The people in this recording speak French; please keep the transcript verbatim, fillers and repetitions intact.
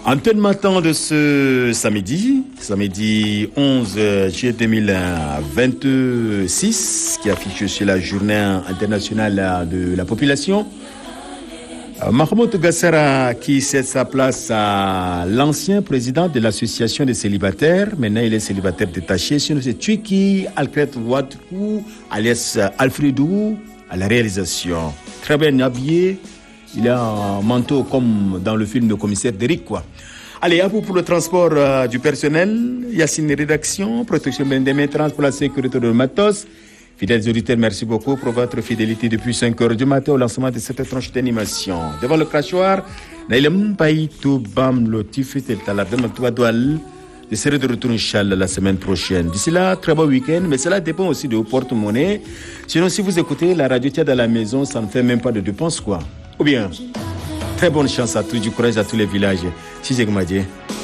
Antenne matin de ce samedi, samedi onze juillet deux mille vingt-six, qui affiche sur la journée internationale de la population. Mahmoud Gassara qui cède sa place à l'ancien président de l'association des célibataires. Maintenant, il est célibataire détaché. Sinon, c'est Tuiki Alcret Ouadou, alias Alfredou, à la réalisation. Très bien habillé. Il a un manteau comme dans le film de commissaire d'Eric, quoi. Allez, à vous pour le transport euh, du personnel. Yacine, rédaction, protection des maîtrances pour la sécurité de matos. Fidèles auditeurs, merci beaucoup pour votre fidélité depuis cinq heures du matin au lancement de cette tranche d'animation. Devant le crachoir, Naïlem Païtou Bam Lotif et Taladem Touadoual. Je serai de retour, Inch'Allah, la semaine prochaine. D'ici là, très bon week-end, mais cela dépend aussi de vos porte-monnaie. Sinon, si vous écoutez la radio Tiad à la maison, ça ne fait même pas de dépenses, quoi. Ou bien, très bonne chance à tous, du courage à tous les villages. Si j'ai